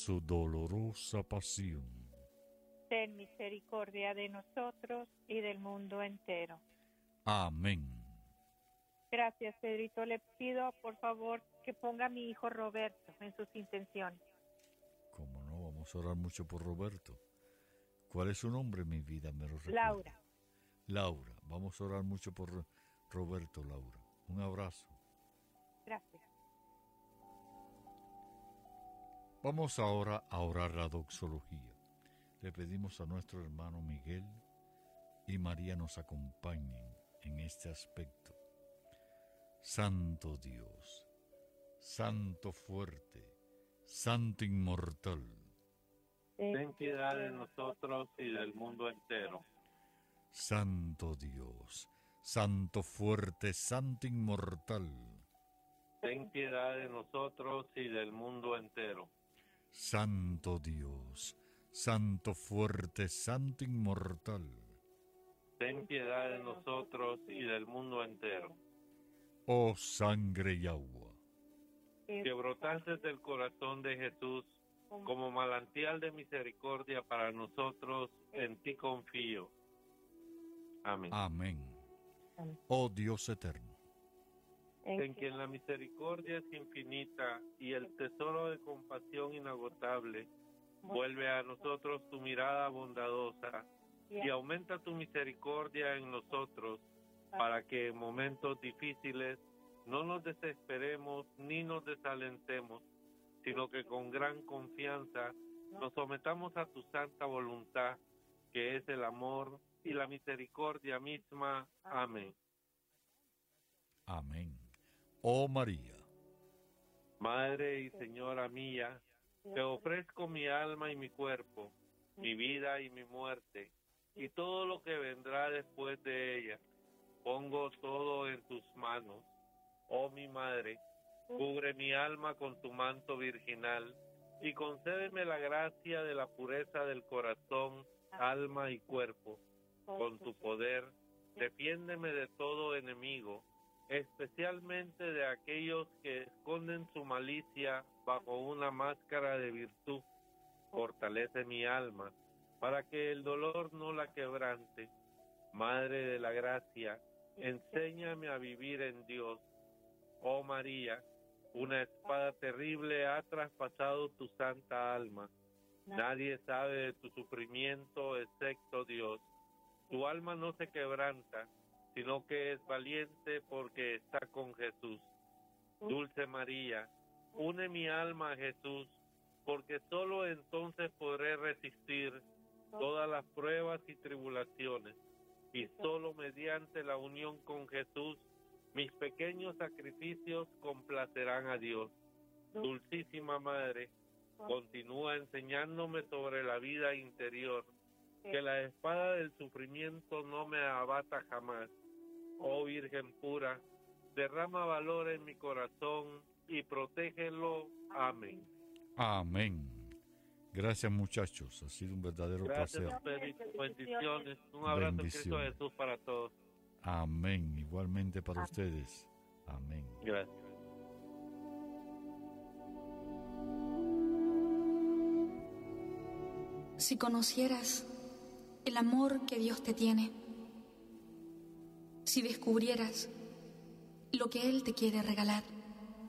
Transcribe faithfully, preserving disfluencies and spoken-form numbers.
su dolorosa pasión. Ten misericordia de nosotros y del mundo entero. Amén. Gracias, Pedrito. Le pido, por favor, que ponga a mi hijo Roberto en sus intenciones. Cómo no, vamos a orar mucho por Roberto. ¿Cuál es su nombre, mi vida? ¿Me lo recuerda? Laura. Laura, vamos a orar mucho por Roberto, Laura. Un abrazo. Gracias. Vamos ahora a orar la doxología. Le pedimos a nuestro hermano Miguel y María nos acompañen en este aspecto. Santo Dios, Santo fuerte, Santo inmortal, ten piedad de nosotros y del mundo entero. Santo Dios, Santo fuerte, Santo inmortal, ten piedad de nosotros y del mundo entero. Santo Dios, Santo fuerte, Santo inmortal, ten piedad de nosotros y del mundo entero. Oh sangre y agua, que brotaste del corazón de Jesús como manantial de misericordia para nosotros, en ti confío. Amén. Amén. Oh Dios eterno, en quien la misericordia es infinita y el tesoro de compasión inagotable, vuelve a nosotros tu mirada bondadosa y aumenta tu misericordia en nosotros, para que en momentos difíciles no nos desesperemos ni nos desalentemos, sino que con gran confianza nos sometamos a tu santa voluntad, que es el amor y la misericordia misma. Amén. Amén. Oh María, Madre y Señora mía, te ofrezco mi alma y mi cuerpo, mi vida y mi muerte, y todo lo que vendrá después de ella. Pongo todo en tus manos. Oh mi Madre, cubre mi alma con tu manto virginal y concédeme la gracia de la pureza del corazón, alma y cuerpo. Con tu poder, defiéndeme de todo enemigo, especialmente de aquellos que esconden su malicia bajo una máscara de virtud. Fortalece mi alma para que el dolor no la quebrante. Madre de la gracia, enséñame a vivir en Dios. Oh María, una espada terrible ha traspasado tu santa alma. Nadie sabe de tu sufrimiento excepto Dios. Tu alma no se quebranta, sino que es valiente porque está con Jesús. Dulce María, une mi alma a Jesús, porque solo entonces podré resistir todas las pruebas y tribulaciones, y solo mediante la unión con Jesús, mis pequeños sacrificios complacerán a Dios. Dulcísima Madre, continúa enseñándome sobre la vida interior, que la espada del sufrimiento no me abata jamás. Oh Virgen pura, derrama valor en mi corazón y protégelo. Amén. Amén. Gracias muchachos, ha sido un verdadero Gracias, placer. Gracias, bendiciones. Un abrazo en Cristo Jesús para todos. Amén, igualmente para Amén. Ustedes. Amén. Gracias. Si conocieras el amor que Dios te tiene, si descubrieras lo que Él te quiere regalar,